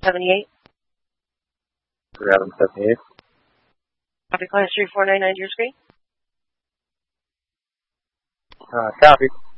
78. Adam 78. Copy, class 3499 to your screen. Copy.